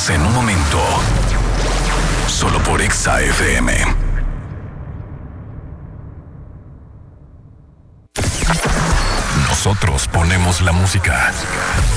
Volvemos en un momento. Solo por Exa FM. Nosotros ponemos la música.